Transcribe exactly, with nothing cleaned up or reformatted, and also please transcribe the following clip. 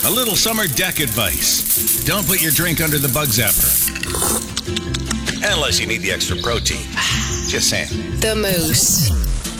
a little summer deck advice. Don't put your drink under the bug zapper. Unless you need the extra protein. Just saying. The Moose.